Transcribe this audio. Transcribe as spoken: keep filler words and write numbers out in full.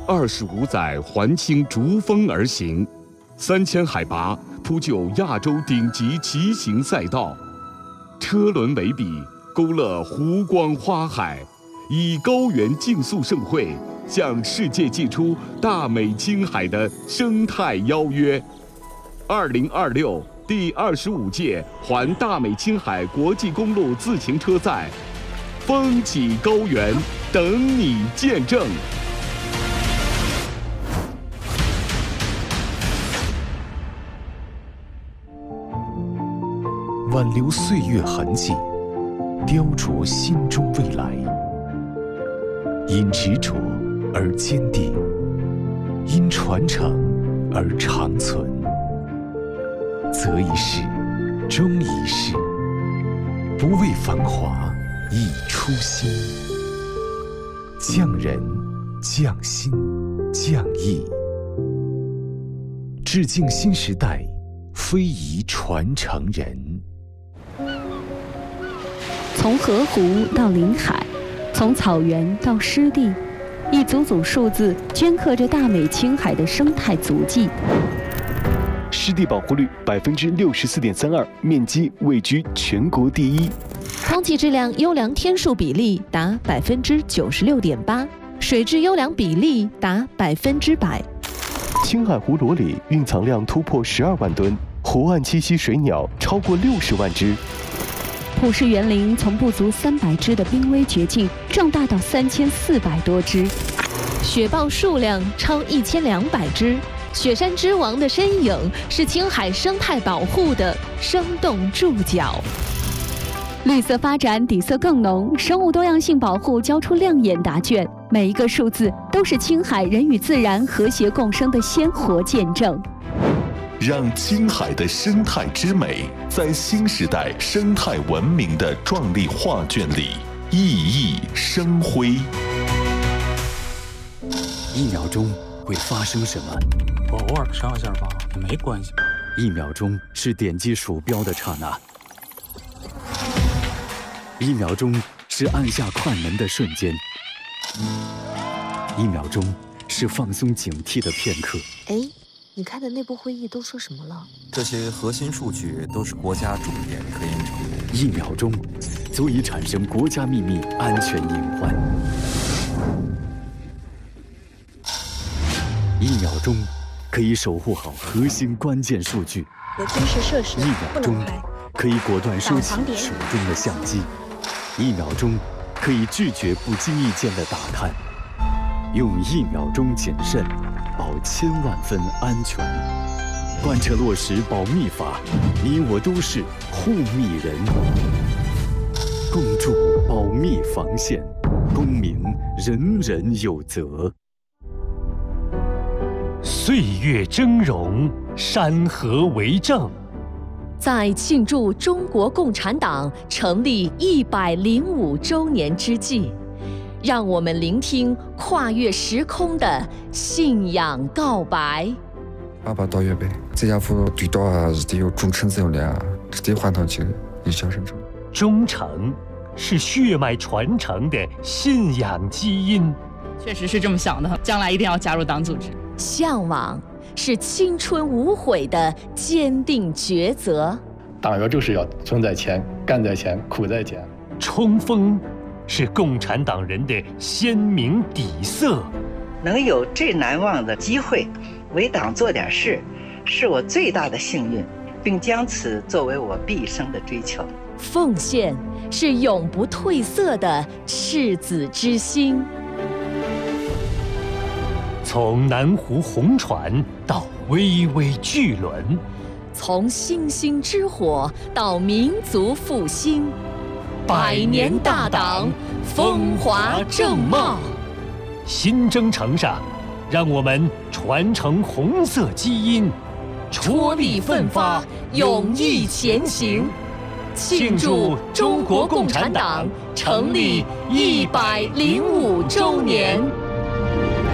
二十五载环青逐风而行，三千海拔铺就亚洲顶级骑行赛道，车轮为笔，勾勒湖光花海，以高原竞速盛会向世界寄出大美青海的生态邀约。二零二六第二十五届环大美青海国际公路自行车赛，风起高原，等你见证。 挽留岁月痕迹，雕琢心中未来。因执着而坚定，因传承而长存。择一事，终一事，不为繁华，亦初心。匠人，匠心，匠艺，致敬新时代非遗传承人。 从河湖到临海，从草原到湿地，一组组数字镌刻着大美青海的生态足迹。 湿地保护率百分之六十四点三二，面积位居全国第一。 空气质量优良天数比例达百分之九十六点八，水质优良比例达百分之百。 青海湖裸里蕴藏量突破十二万吨，湖岸栖息水鸟超过六十万只。 普氏园林从不足三百只的濒危绝境壮大到三千四百多只， 雪豹数量超一千两百只。雪山之王的身影是青海生态保护的生动注脚。 绿色发展底色更浓，生物多样性保护交出亮眼答卷，每一个数字都是青海人与自然和谐共生的鲜活见证。 让青海的生态之美在新时代生态文明的壮丽画卷里熠熠生辉。 一秒钟会发生什么？ 我偶尔上下吧，也没关系。 一秒钟是点击鼠标的刹那，一秒钟是按下快门的瞬间，一秒钟是放松警惕的片刻。 哎，你开的内部会议都说什么了？ 这些核心数据都是国家重点科研成果。 一秒钟足以产生国家秘密安全隐患。一秒钟可以守护好核心关键数据。 有军事设施一秒钟可以果断收起手中的相机。一秒钟可以拒绝不经意间的打探。用一秒钟谨慎，保千万分安全。贯彻落实保密法，你我都是护密人。共筑保密防线，公民人人有责。 岁月峥嵘，山河为证。 在庆祝中国共产党成立一百零五周年之际，让我们聆听跨越时空的信仰告白。 爸爸到月呗，这家伙对到啊是得有忠诚责任啊，是得换趟去一笑生成。 忠诚是血脉传承的信仰基因。 确实是这么想的，将来一定要加入党组织。 向往是青春无悔的坚定抉择。 党员就是要存在前，干在前，苦在前。 冲锋是共产党人的鲜明底色。 能有这难忘的机会为党做点事，是我最大的幸运，并将此作为我毕生的追求。 奉献是永不褪色的赤子之心。 从南湖红船到巍巍巨轮， 从星星之火到民族复兴，百年大党风华正茂。 新征程上，让我们传承红色基因， 踔厉奋发，勇毅前行，庆祝中国共产党成立一百零五周年。